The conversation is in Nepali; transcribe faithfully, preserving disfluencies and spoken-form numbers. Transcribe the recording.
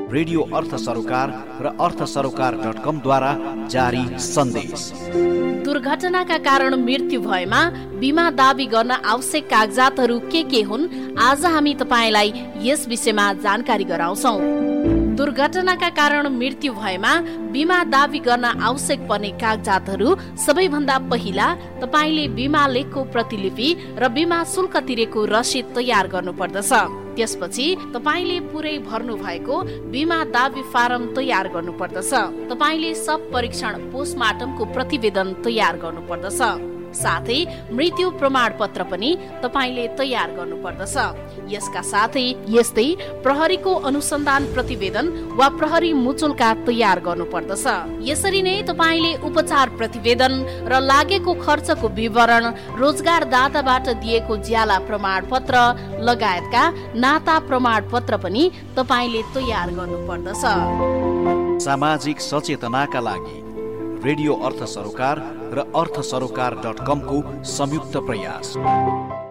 रेडियो अर्थ सरोकार र अर्थ सरोकार डट कम द्वारा जारी सन्देश। दुर्घटनाका कारण मृत्यु भएमा बिमा दावी गर्न आवश्यक कागजातहरू के के हुन्, आज हामी तपाईलाई यस विषयमा जानकारी गराउँछौ। दुर्घटनाका कारण मृत्यु भएमा बिमा दावी गर्न आवश्यक पर्ने कागजातहरू सबैभन्दा पहिला तपाईले बिमा लेखको प्रतिलिपि र बिमा शुल्क तिरेको रसिद तयार गर्नुपर्दछ। त्यसपछि तपाईले पुरै भर्नु भएको बिमा दावी फारम तयार गर्नुपर्दछ। तपाईले सब परीक्षण पोस्टमार्टमको प्रतिवेदन तयार गर्नुपर्दछ। साथै मृत्यु प्रमाण पत्र पनि तपाईले तयार गर्नुपर्दछ। यसका साथै यस्तै प्रहरीको अनुसन्धान प्रतिवेदन वा प्रहरी मुचुल्का तयार गर्नुपर्दछ। यसरी नै तपाईले उपचार प्रतिवेदन र लागेको खर्चको विवरण, रोजगारदाताबाट दिएको ज्याला प्रमाण पत्र लगायतका नाता प्रमाण पत्र पनि तपाईले तयार गर्नुपर्दछ। सामाजिक सचेतनाका लागि रेडियो अर्थ सरोकार र अर्थ सरोकार डट कम को संयुक्त प्रयास।